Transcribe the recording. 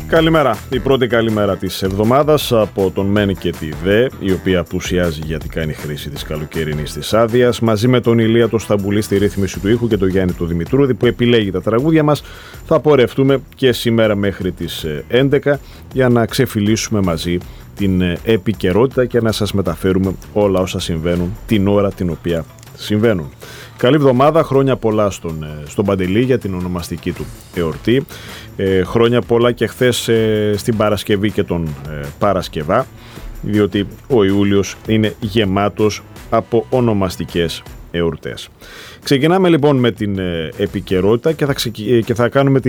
Καλημέρα. Η πρώτη καλημέρα της εβδομάδας από τον ΜΕΝ και τη ΔΕ, η οποία απουσιάζει γιατί κάνει χρήση της καλοκαιρινής της άδειας, μαζί με τον Ηλία το Σταμπουλή στη ρύθμιση του ήχου και τον Γιάννη του Δημητρούδη που επιλέγει τα τραγούδια μας. Θα πορευτούμε και σήμερα μέχρι τις 11 για να ξεφυλίσουμε μαζί την επικαιρότητα και να σας μεταφέρουμε όλα όσα συμβαίνουν την ώρα την οποία συμβαίνουν. Καλή εβδομάδα, χρόνια πολλά στον Παντελή για την ονομαστική του εορτή. Χρόνια πολλά και χθες στην Παρασκευή και τον Παρασκευά, διότι ο Ιούλιος είναι γεμάτος από ονομαστικές εορτές. Ξεκινάμε λοιπόν με την επικαιρότητα και θα κάνουμε την